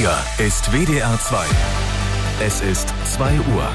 Hier ist WDR 2. Es ist 2 Uhr.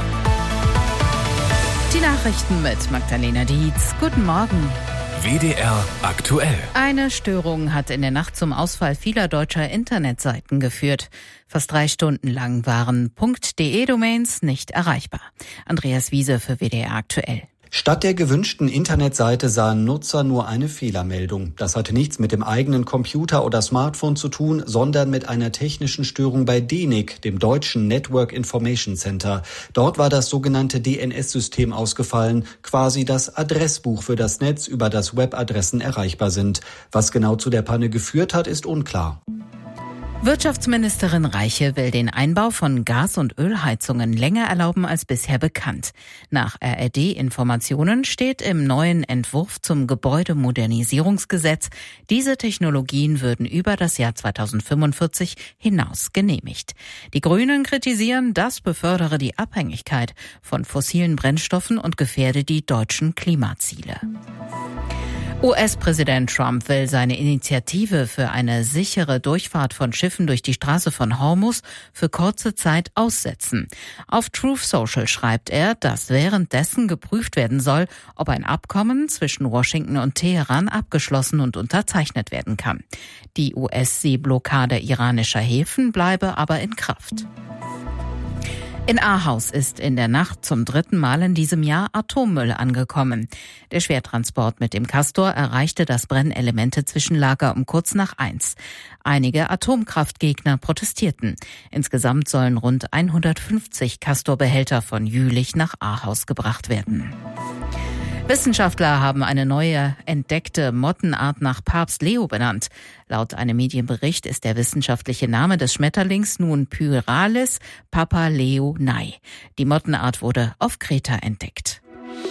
Die Nachrichten mit Magdalena Dietz. Guten Morgen. WDR aktuell. Eine Störung hat in der Nacht zum Ausfall vieler deutscher Internetseiten geführt. Fast 3 Stunden lang waren .de-Domains nicht erreichbar. Andreas Wiese für WDR aktuell. Statt der gewünschten Internetseite sahen Nutzer nur eine Fehlermeldung. Das hatte nichts mit dem eigenen Computer oder Smartphone zu tun, sondern mit einer technischen Störung bei DENIC, dem deutschen Network Information Center. Dort war das sogenannte DNS-System ausgefallen, quasi das Adressbuch für das Netz, über das Webadressen erreichbar sind. Was genau zu der Panne geführt hat, ist unklar. Wirtschaftsministerin Reiche will den Einbau von Gas- und Ölheizungen länger erlauben als bisher bekannt. Nach RRD-Informationen steht im neuen Entwurf zum Gebäudemodernisierungsgesetz, diese Technologien würden über das Jahr 2045 hinaus genehmigt. Die Grünen kritisieren, das befördere die Abhängigkeit von fossilen Brennstoffen und gefährde die deutschen Klimaziele. US-Präsident Trump will seine Initiative für eine sichere Durchfahrt von Schiffen durch die Straße von Hormuz für kurze Zeit aussetzen. Auf Truth Social schreibt er, dass währenddessen geprüft werden soll, ob ein Abkommen zwischen Washington und Teheran abgeschlossen und unterzeichnet werden kann. Die US-Seeblockade iranischer Häfen bleibe aber in Kraft. In Ahaus ist in der Nacht zum 3. Mal in diesem Jahr Atommüll angekommen. Der Schwertransport mit dem Castor erreichte das Brennelemente-Zwischenlager um kurz nach 1. Einige Atomkraftgegner protestierten. Insgesamt sollen rund 150 Castor-Behälter von Jülich nach Ahaus gebracht werden. Wissenschaftler haben eine neue entdeckte Mottenart nach Papst Leo benannt. Laut einem Medienbericht ist der wissenschaftliche Name des Schmetterlings nun Pyralis papaleonai. Die Mottenart wurde auf Kreta entdeckt.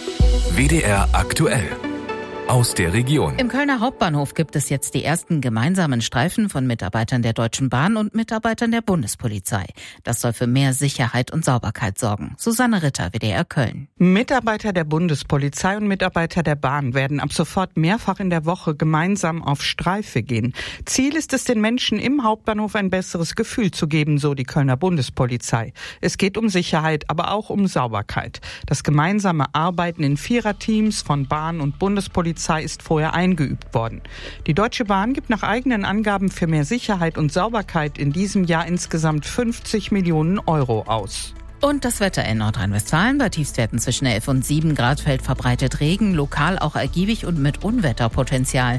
WDR aktuell. Aus der Region. Im Kölner Hauptbahnhof gibt es jetzt die ersten gemeinsamen Streifen von Mitarbeitern der Deutschen Bahn und Mitarbeitern der Bundespolizei. Das soll für mehr Sicherheit und Sauberkeit sorgen. Susanne Ritter, WDR Köln. Mitarbeiter der Bundespolizei und Mitarbeiter der Bahn werden ab sofort mehrfach in der Woche gemeinsam auf Streife gehen. Ziel ist es, den Menschen im Hauptbahnhof ein besseres Gefühl zu geben, so die Kölner Bundespolizei. Es geht um Sicherheit, aber auch um Sauberkeit. Das gemeinsame Arbeiten in Viererteams von Bahn und Bundespolizei ist vorher eingeübt worden. Die Deutsche Bahn gibt nach eigenen Angaben für mehr Sicherheit und Sauberkeit in diesem Jahr insgesamt 50 Millionen Euro aus. Und das Wetter in Nordrhein-Westfalen bei Tiefstwerten zwischen 11 und 7 Grad fällt verbreitet Regen, lokal auch ergiebig und mit Unwetterpotenzial.